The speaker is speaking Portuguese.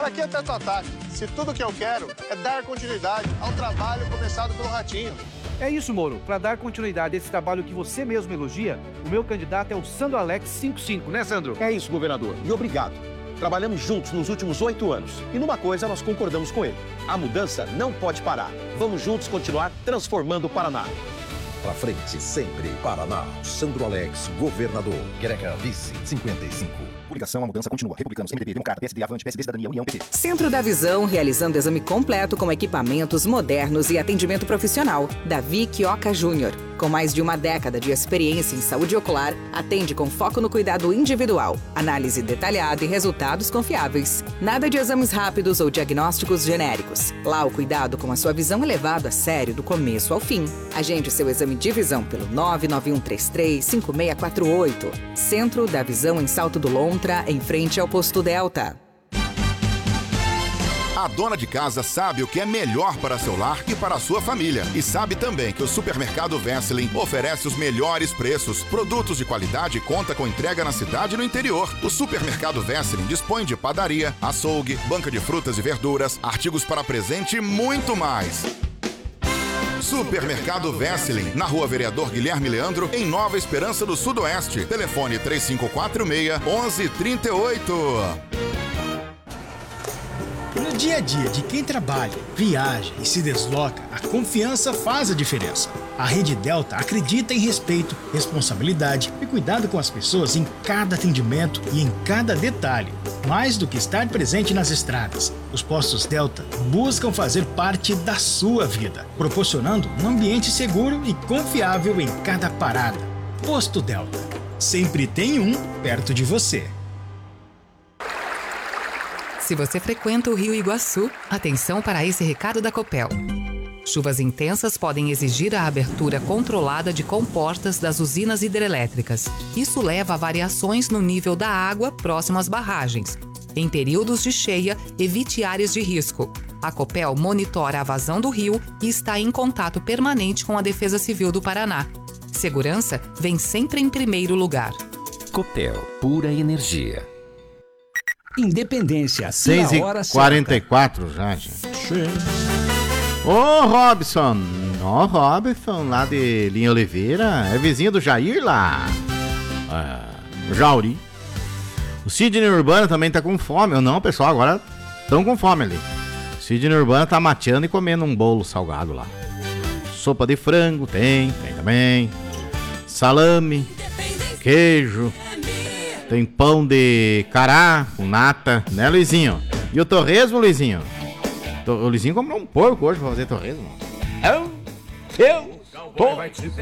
Pra que tanto ataque? Se tudo que eu quero é dar continuidade ao trabalho começado pelo Ratinho. É isso, Moro. Para dar continuidade a esse trabalho que você mesmo elogia, o meu candidato é o Sandro Alex 55, né, Sandro? É isso, governador. E obrigado. Trabalhamos juntos nos últimos 8 anos. E numa coisa nós concordamos com ele. A mudança não pode parar. Vamos juntos continuar transformando o Paraná. Pra frente, sempre. Paraná. Sandro Alex, governador. Greca, vice, 55. Coligação, a mudança continua. Republicanos, MDB, Democrata, PSD, Avante, PSB, Cidadania, União, PT. Centro da Visão, realizando exame completo com equipamentos modernos e atendimento profissional. Davi Quioca Júnior. Com mais de uma década de experiência em saúde ocular, atende com foco no cuidado individual, análise detalhada e resultados confiáveis. Nada de exames rápidos ou diagnósticos genéricos. Lá, o cuidado com a sua visão é levado a sério do começo ao fim. Agende seu exame de visão pelo 991335648. Centro da Visão em Salto do Lontra, em frente ao Posto Delta. A dona de casa sabe o que é melhor para seu lar e para a sua família. E sabe também que o Supermercado Wesseling oferece os melhores preços, produtos de qualidade e conta com entrega na cidade e no interior. O Supermercado Wesseling dispõe de padaria, açougue, banca de frutas e verduras, artigos para presente e muito mais. Supermercado Wesseling, na Rua Vereador Guilherme Leandro, em Nova Esperança do Sudoeste. Telefone 3546-1138. No dia a dia de quem trabalha, viaja e se desloca, a confiança faz a diferença. A Rede Delta acredita em respeito, responsabilidade e cuidado com as pessoas em cada atendimento e em cada detalhe. Mais do que estar presente nas estradas, os postos Delta buscam fazer parte da sua vida, proporcionando um ambiente seguro e confiável em cada parada. Posto Delta. Sempre tem um perto de você. Se você frequenta o Rio Iguaçu, atenção para esse recado da Copel. Chuvas intensas podem exigir a abertura controlada de comportas das usinas hidrelétricas. Isso leva a variações no nível da água próximo às barragens. Em períodos de cheia, evite áreas de risco. A Copel monitora a vazão do rio e está em contato permanente com a Defesa Civil do Paraná. Segurança vem sempre em primeiro lugar. Copel, pura energia. Independência, 6h44 já, gente. Ô, Robson, lá de Linha Oliveira, é vizinho do Jair lá. Jauri. O Sidney Urbana também tá com fome. Não, pessoal, agora estão com fome ali. O Sidney Urbana tá mateando e comendo um bolo salgado lá. Sopa de frango, tem também. Salame, queijo. Tem pão de cará com nata, né, Luizinho? E o torresmo, Luizinho? O Luizinho comprou um porco hoje pra fazer torresmo. Eu